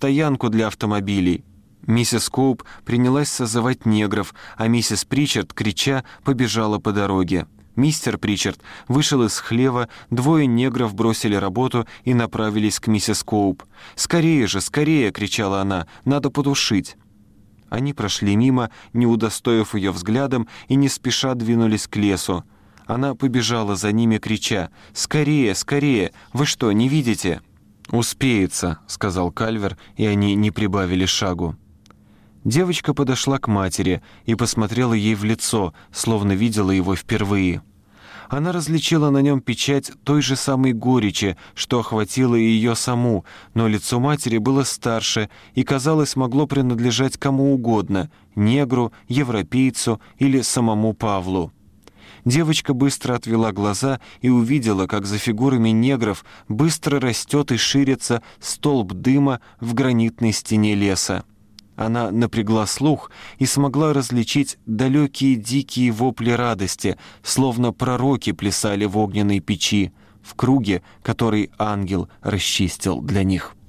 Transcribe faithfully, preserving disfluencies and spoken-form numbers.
стоянку для автомобилей. Миссис Коуп принялась созывать негров, а миссис Причард, крича, побежала по дороге. Мистер Причард вышел из хлева, двое негров бросили работу и направились к миссис Коуп. «Скорее же, скорее!» — кричала она. «Надо потушить!» Они прошли мимо, не удостоив ее взглядом, и не спеша двинулись к лесу. Она побежала за ними, крича: «Скорее, скорее! Вы что, не видите?» «Успеется», — сказал Кальвер, и они не прибавили шагу. Девочка подошла к матери и посмотрела ей в лицо, словно видела его впервые. Она различила на нем печать той же самой горечи, что охватила и ее саму, но лицо матери было старше и, казалось, могло принадлежать кому угодно — негру, европейцу или самому Павлу. Девочка быстро отвела глаза и увидела, как за фигурами негров быстро растет и ширится столб дыма в гранитной стене леса. Она напрягла слух и смогла различить далекие дикие вопли радости, словно пророки плясали в огненной печи, в круге, который ангел расчистил для них.